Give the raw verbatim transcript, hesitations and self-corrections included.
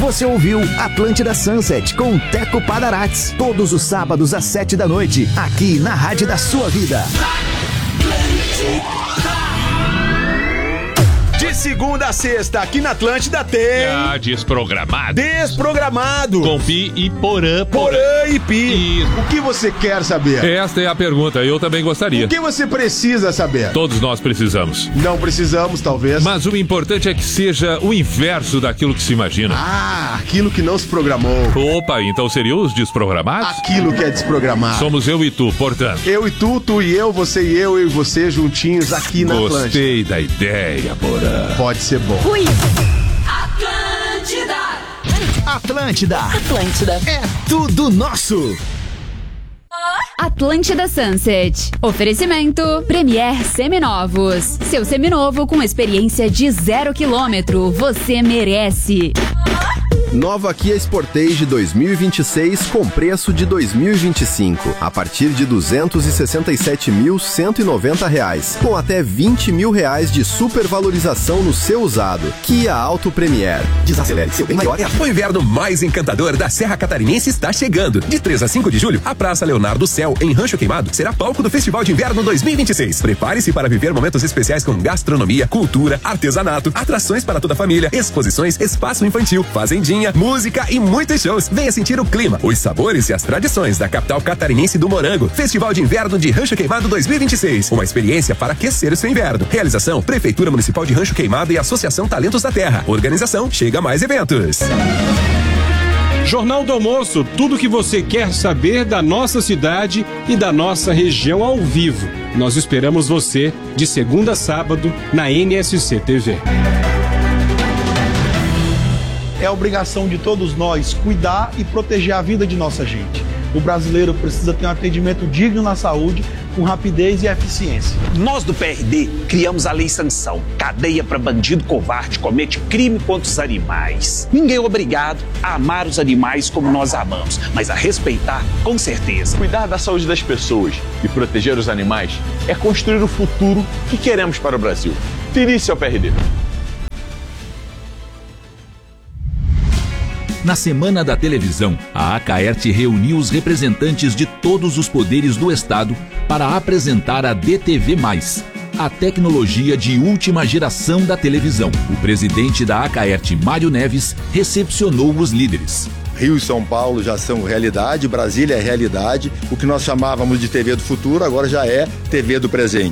Você ouviu Atlântida Sunset com Teco Padarates. Todos os sábados às sete da noite, aqui na Rádio da Sua Vida. De segunda a sexta, aqui na Atlântida tem... Ah, desprogramado. Desprogramado. Com Pi e Porã. Porã e Pi. Isso. O que você quer saber? Esta é a pergunta, eu também gostaria. O que você precisa saber? Todos nós precisamos. Não precisamos, talvez. Mas o importante é que seja o inverso daquilo que se imagina. Ah, aquilo que não se programou. Opa, então seriam os desprogramados? Aquilo que é desprogramado. Somos eu e tu, portanto. Eu e tu, tu e eu, você e eu, eu e você juntinhos aqui na Atlântida. Gostei da ideia, Porã. Pode ser bom. Ui. Atlântida. Atlântida. Atlântida. É tudo nosso. Atlântida Sunset. Oferecimento Premier Seminovos. Seu seminovo com experiência de zero quilômetro. Você merece. Nova Kia Sportage dois mil e vinte e seis com preço de dois mil e vinte e cinco, a partir de duzentos e sessenta e sete mil cento e noventa reais, com até vinte mil reais de supervalorização no seu usado. Kia Auto Premier. Desacelere, seu bem maior é a... O inverno mais encantador da Serra Catarinense está chegando. De três a cinco de julho, a Praça Leonardo Céu, em Rancho Queimado, será palco do Festival de Inverno dois mil e vinte e seis. Prepare-se para viver momentos especiais com gastronomia, cultura, artesanato, atrações para toda a família, exposições, espaço infantil, fazendinha, música e muitos shows. Venha sentir o clima, os sabores e as tradições da capital catarinense do morango. Festival de Inverno de Rancho Queimado dois mil e vinte e seis. Uma experiência para aquecer o seu inverno. Realização: Prefeitura Municipal de Rancho Queimado e Associação Talentos da Terra. Organização: Chega Mais Eventos. Jornal do Almoço, tudo o que você quer saber da nossa cidade e da nossa região ao vivo. Nós esperamos você de segunda a sábado na N S C T V. É obrigação de todos nós cuidar e proteger a vida de nossa gente. O brasileiro precisa ter um atendimento digno na saúde, com rapidez e eficiência. Nós do P R D criamos a Lei Sanção, cadeia para bandido covarde comete crime contra os animais. Ninguém é obrigado a amar os animais como nós amamos, mas a respeitar com certeza. Cuidar da saúde das pessoas e proteger os animais é construir o futuro que queremos para o Brasil. Filie-se ao P R D. Na Semana da Televisão, a Acaerte reuniu os representantes de todos os poderes do Estado para apresentar a D T V mais, a tecnologia de última geração da televisão. O presidente da Acaerte, Mário Neves, recepcionou os líderes. Rio e São Paulo já são realidade, Brasília é realidade. O que nós chamávamos de T V do futuro agora já é T V do presente.